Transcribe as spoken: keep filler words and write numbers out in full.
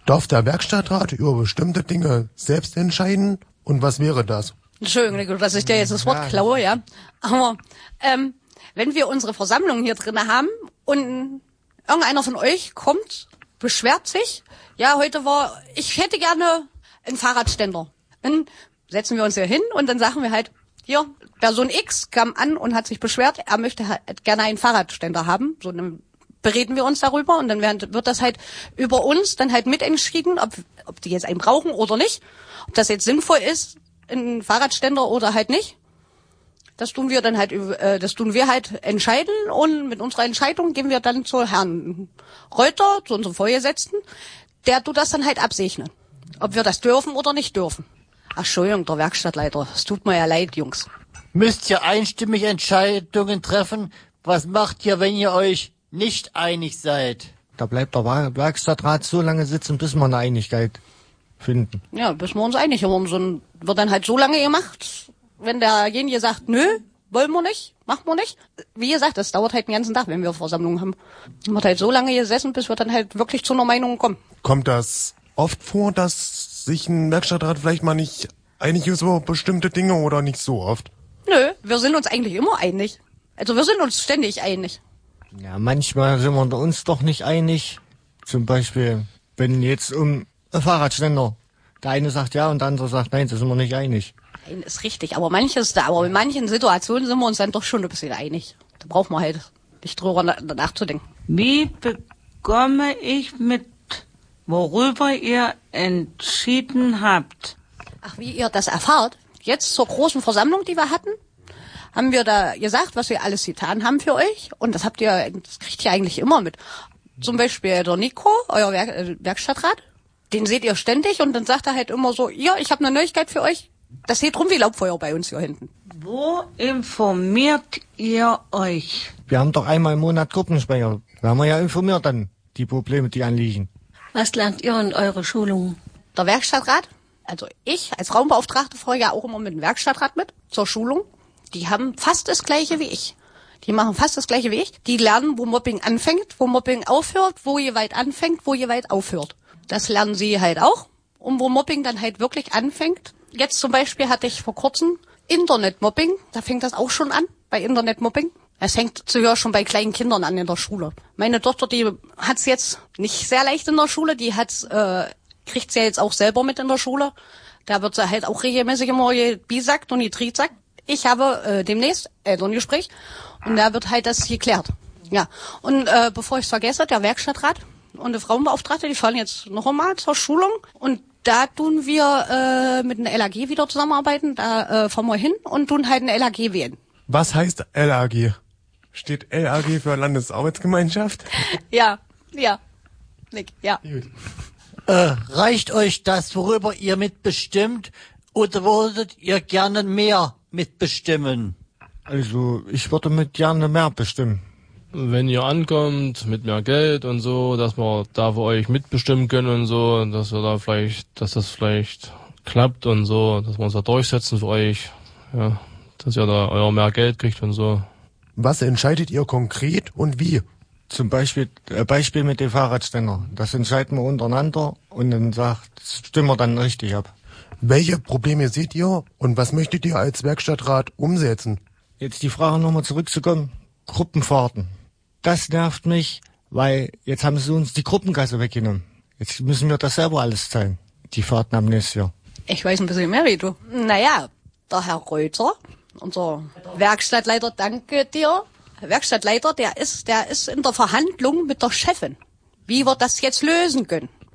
Darf der Werkstattrat über bestimmte Dinge selbst entscheiden? Und was wäre das? Entschuldigung, dass ich dir jetzt das Wort ja. klaue, ja. Aber ähm, wenn wir unsere Versammlung hier drin haben und irgendeiner von euch kommt, beschwert sich, ja, heute war, ich hätte gerne einen Fahrradständer. Dann setzen wir uns hier hin und dann sagen wir halt, hier, Person X kam an und hat sich beschwert, er möchte halt gerne einen Fahrradständer haben. So, dann bereden wir uns darüber und dann wird das halt über uns dann halt mitentschieden, ob, ob die jetzt einen brauchen oder nicht. Ob das jetzt sinnvoll ist, ein Fahrradständer oder halt nicht. Das tun wir dann halt, äh, das tun wir halt entscheiden und mit unserer Entscheidung gehen wir dann zu Herrn Reuter, zu unserem Vorgesetzten, der tut das dann halt absegnen. Ob wir das dürfen oder nicht dürfen. Ach, Entschuldigung, der Werkstattleiter, es tut mir ja leid, Jungs. Müsst ihr einstimmig Entscheidungen treffen? Was macht ihr, wenn ihr euch nicht einig seid? Da bleibt der Werkstattrat so lange sitzen, bis wir eine Einigkeit finden. Ja, bis wir uns einig haben. So wird dann halt so lange gemacht, wenn derjenige sagt, nö, wollen wir nicht, machen wir nicht. Wie gesagt, das dauert halt den ganzen Tag, wenn wir Versammlungen haben. Dann wird halt so lange gesessen, bis wir dann halt wirklich zu einer Meinung kommen. Kommt das oft vor, dass sich ein Werkstattrat vielleicht mal nicht einig ist über bestimmte Dinge oder nicht so oft? Nö, wir sind uns eigentlich immer einig. Also wir sind uns ständig einig. Ja, manchmal sind wir uns doch nicht einig. Zum Beispiel, wenn jetzt um ein Fahrradständer, der eine sagt ja und der andere sagt nein, da sind wir nicht einig. Nein, ist richtig, aber manches da, aber in manchen Situationen sind wir uns dann doch schon ein bisschen einig. Da braucht man halt nicht drüber nachzudenken. Wie bekomme ich mit, worüber ihr entschieden habt? Ach, wie ihr das erfahrt? Jetzt zur großen Versammlung, die wir hatten, haben wir da gesagt, was wir alles getan haben für euch. Und das habt ihr, das kriegt ihr eigentlich immer mit. Zum Beispiel der Nico, euer Werk, äh, Werkstattrat, den seht ihr ständig und dann sagt er halt immer so, ja, ich habe eine Neuigkeit für euch. Das geht rum wie Laubfeuer bei uns hier hinten. Wo informiert ihr euch? Wir haben doch einmal im Monat Gruppensprecher. Da haben wir ja informiert dann die Probleme, die anliegen. Was lernt ihr in eurer Schulung? Der Werkstattrat, also ich als Raumbeauftragte fahre ja auch immer mit dem Werkstattrat mit zur Schulung. Die haben fast das Gleiche wie ich. Die machen fast das Gleiche wie ich. Die lernen, wo Mobbing anfängt, wo Mobbing aufhört, wo Gewalt anfängt, wo Gewalt aufhört. Das lernen sie halt auch. Und wo Mobbing dann halt wirklich anfängt. Jetzt zum Beispiel hatte ich vor kurzem Internetmobbing. Da fängt das auch schon an, bei Internetmobbing. Es fängt sogar schon bei kleinen Kindern an in der Schule. Meine Tochter, die hat's jetzt nicht sehr leicht in der Schule. Die hat's, äh, kriegt's ja jetzt auch selber mit in der Schule. Da wird sie halt auch regelmäßig immer gebisackt und getriezackt. Ich habe äh, demnächst Elterngespräch und da wird halt das geklärt. Ja, und äh, bevor ich es vergesse, der Werkstattrat und die Frauenbeauftragte, die fahren jetzt noch einmal zur Schulung und da tun wir äh, mit einer L A G wieder zusammenarbeiten. Da äh, fahren wir hin und tun halt eine L A G wählen. Was heißt L A G? Steht L A G für Landesarbeitsgemeinschaft? Ja, ja, Nick, ja. Gut. Äh, reicht euch das, worüber ihr mitbestimmt, oder würdet ihr gerne mehr mitbestimmen? Also ich würde mit gerne mehr bestimmen. Wenn ihr ankommt mit mehr Geld und so, dass wir da für euch mitbestimmen können und so, dass wir da vielleicht, dass das vielleicht klappt und so, dass wir uns da durchsetzen für euch, ja, dass ihr da euer mehr Geld kriegt und so. Was entscheidet ihr konkret und wie? Zum Beispiel, äh, Beispiel mit dem Fahrradständer. Das entscheiden wir untereinander und dann sagt, stimmen wir dann richtig ab. Welche Probleme seht ihr und was möchtet ihr als Werkstattrat umsetzen? Jetzt die Frage nochmal zurückzukommen. Gruppenfahrten. Das nervt mich, weil jetzt haben sie uns die Gruppenkasse weggenommen. Jetzt müssen wir das selber alles zahlen. Die Fahrten am nächsten Jahr. Ich weiß ein bisschen mehr wie du. Naja, der Herr Reuter, unser Werkstattleiter, danke dir. Der Werkstattleiter, der ist, der ist in der Verhandlung mit der Chefin. Wie wir das jetzt lösen können.